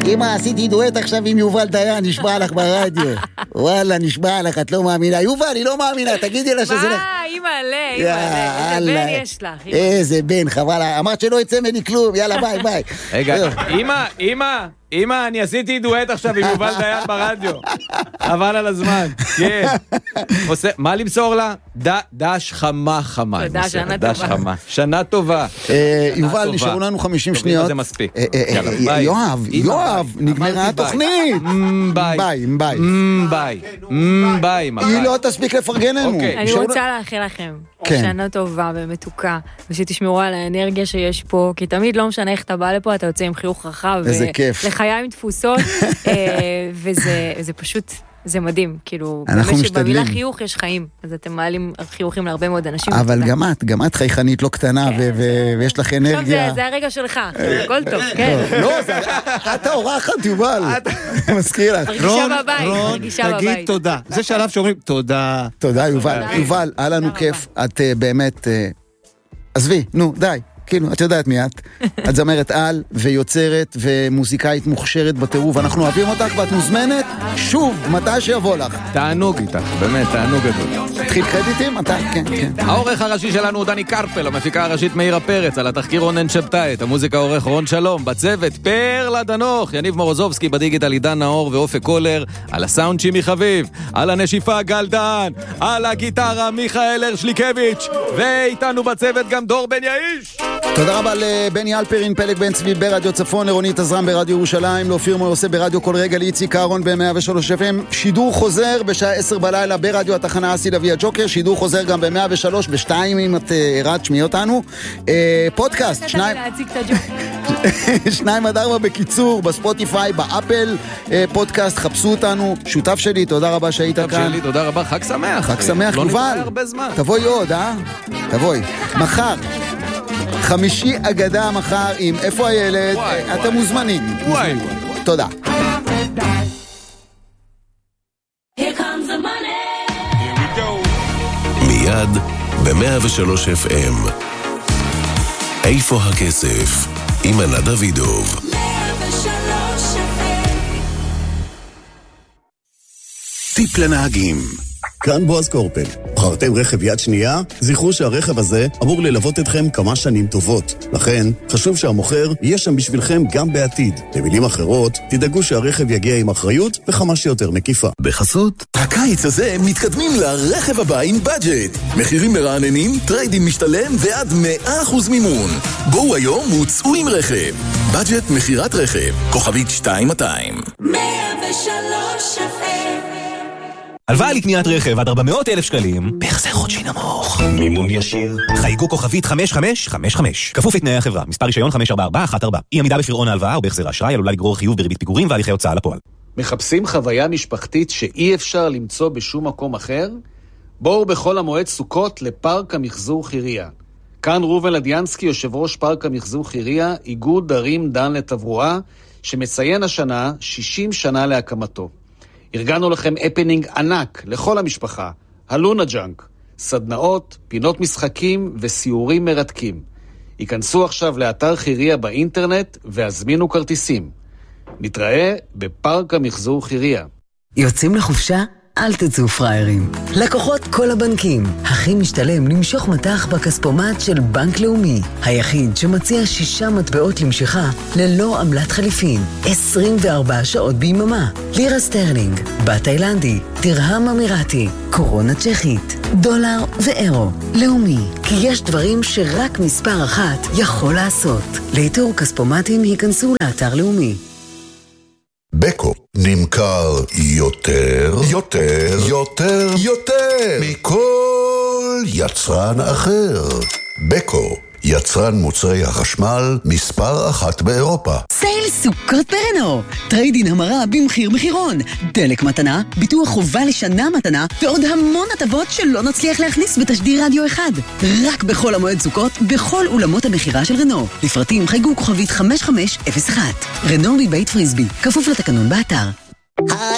אמא, עשיתי דואט עכשיו עם יובל דיין, נשמע לך ברדיו. וואלה, נשמע לך, את לא מאמינה. יובל, היא לא מאמינה, תגידי לה שזה... מה, אמא, איזה בן יש לך? איזה בן, חבל, אמרת שלא יצא ממני כלום, יאללה, ביי, ביי. רגע, אמא, אני עשיתי דואט עכשיו עם יובל דיין ברדיו. חבל על הזמן, כן. מה למסור לה? דש חמה. תודה, שנה טובה. שנה טובה. יובל, נשארו לנו 50 שניות. זה מספיק. יואב, נגמרה התוכנית. ביי. היא לא תספיק לפרגן לנו. אני רוצה לאחל לכם שנה טובה ומתוקה, ושתשמרו על האנרגיה שיש פה, כי תמיד לא משנה איך אתה בא לפה, אתה יוצא עם חיוך רחב, לחיים תפוסות, וזה פשוט... זה מדהים, כאילו, במילה חיוך יש חיים, אז אתם מעלים חיוכים להרבה מאוד אנשים. אבל גם את חייכנית לא קטנה, ויש לך אנרגיה. זה הרגע שלך, הכל טוב, כן. לא, את האורחת, יובל. מזכיר לך. רון, תגיד תודה. זה שלב שאומרים תודה. תודה, יובל, היה לנו כיף, את באמת, עזבי, נו, די. כאילו, את יודעת מי את זמרת על ויוצרת ומוזיקאית מוכשרת בטירוף, אנחנו אוהבים אותך ואת מוזמנת שוב, מתי שיבוא לך. תענוג איתך, באמת, תענוג גדול. תתחיל קרדיטים? אתה, כן. העורך הראשי שלנו הוא דני קרפל, המפיקה הראשית מאירה פרץ, על התחקיר רונן שבתאית, המוזיקה עורך רון שלום, בצוות פרלה דנוך, יניב מורוזובסקי, בדיגיטל עידן נאור ואופק קולר, על הסאונד שימי חביב, על הנשיפה גל דן, על הגיטרה מיכאל הרשליקביץ', ואיתנו בצוות גם דור בן יאיש. תודה רבה לבני אלפרין, פלג בן צבי ברדיו צפון, לרונית עזרם ברדיו ירושלים, לאופיר מויוסף ברדיו כל רגע, לאיציק אהרון ב-103 FM. שידור חוזר בשעה 10 בלילה ברדיו התחנה אסי לוי הג'וקר, שידור חוזר גם ב-103 ב-2 אם את רעת שמי אותנו. פודקאסט 2-4 בקיצור, בספוטיפיי, באפל פודקאסט, חפשו אותנו. שותף שלי, תודה רבה שהיית כאן. תודה רבה, חג שמח. חג שמח, יובל. תבואי עוד, תבואי. מחר חמישי אגדה מחר עם איפה הילד, אתם מוזמנים. תודה. מיד ב-103 FM איפה הכסף עם ענת דוידוב. טיפ לנהגים. כאן בועז קורפל. בחרתם רכב יד שנייה? זכרו שהרכב הזה אמור ללוות אתכם כמה שנים טובות. לכן, חשוב שהמוכר יהיה שם בשבילכם גם בעתיד. במילים אחרות, תדאגו שהרכב יגיע עם אחריות וכמה שיותר מקיפה. בחסות, הקיץ הזה מתקדמים לרכב הבא עם בדג'ט. מחירים מרעננים, טריידים משתלם ועד 100% מימון. בואו היום וצאו עם רכב. בדג'ט מחירת רכב. כוכבית 2200. 103 הלוואה לקניית רכב עד 400,000 שקלים, בהחזר חודשי נמוך. מימון ישיר. חייגו כוכבית 5555. כפוף לתנאי החברה. מספר רישיון 544114. אי עמידה בפירעון ההלוואה או בהחזר האשראי עלולה לגרור חיוב בריבית פיגורים והליכי הוצאה לפועל. מחפשים חוויה משפחתית שאי אפשר למצוא בשום מקום אחר? בואו בכל המועד סוכות לפארק המחזור חירייה. כאן ראובן לדיאנסקי, יושב ראש פארק המחזור חירייה, איגוד ערים דן לתברואה, שמציין השנה 60 שנה להקמתו. ארגנו לכם אפנינג ענק לכל המשפחה, הלונה ג'אנק, סדנאות, פינות משחקים וסיורים מרתקים. היכנסו עכשיו לאתר חירייה באינטרנט והזמינו כרטיסים. נתראה בפארק המחזור חירייה. יוצאים לחופשה? אל תצאו פריירים. לקוחות כל הבנקים. הכי משתלם למשוך מטח בכספומט של בנק לאומי. היחיד שמציע 6 מטבעות למשיכה ללא עמלת חליפין. 24 שעות ביממה. לירה סטרלינג, בת תאילנדי, תרהם אמירתי, קורונה צ'כית, דולר ואירו. לאומי. כי יש דברים שרק מספר אחת יכול לעשות. לאיתור כספומטים היכנסו לאתר לאומי. בקו נמכר יותר מכל יצרן אחר. בקו, יצרן מוצרי החשמל מספר 1 באירופה. סייל סוכות ברנו, טריידין המרה במחיר מחירון, דלק מתנה, ביטוח חובה לשנה מתנה, ועוד המון הטבות שלא נצליח להכניס בתשדיר רדיו אחד. רק בכל המועד סוכות, בכל אולמות המחירה של רנו. לפרטים חייגו כוכבית 5501. רנו מבית פריסבי, כפוף לתקנון באתר.